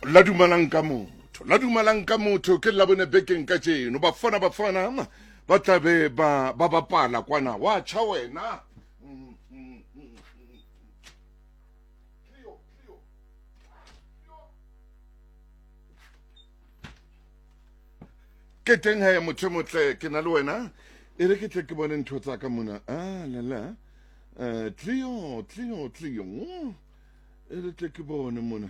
La dumalang ka motho ke la bone bekeng ka tseno bafana ba tlabe ba bapala kwana wa tjha wena ke teng ha motho motle ke na le wena e re ke tle ke bone ntho tsa ka mona la Clio e re tle ke bone mona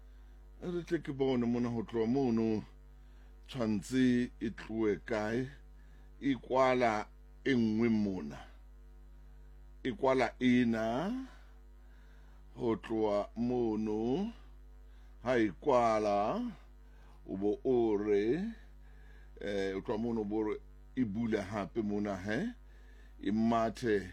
ho tloa mono tshwantse e tloe kae e kwala e nngwe mona e kwala ena ho tloa mono ha e kwala o bo o re o tloa mono bo re e bula hape mona e mathe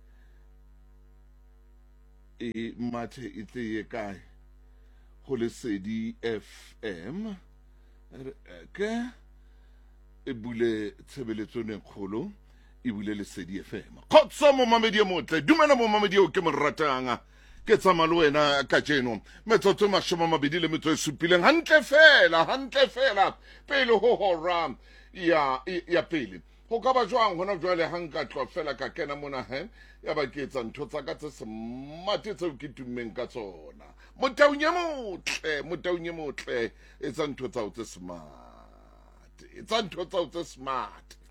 e tle kae ho Lesedi FM ke e bule tshebeletso ne kgolo e bule Lesedi FM khotso mo mamedi motle dumela mo mamedi o ke mo ratang ke tsama le wena ka tseno metsotso mashoma mabedi le metso e supileng hantle fela pele ho hora ya pele ho ka ba jwang hona jwale hanka tlo fela ka kena mona ya ba ke etsa ntho tsa ka tse smart tse ke tummeng ka tsona motaunye motle etsa ntho tsa o tse smart